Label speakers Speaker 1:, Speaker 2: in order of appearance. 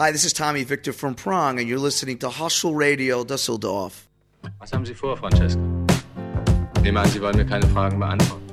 Speaker 1: Hi, this is Tommy Victor from Prong, and you're listening to Hustle Radio Düsseldorf.
Speaker 2: Was haben Sie vor, Francesco? Nehme an, Sie wollen mir keine Fragen beantworten.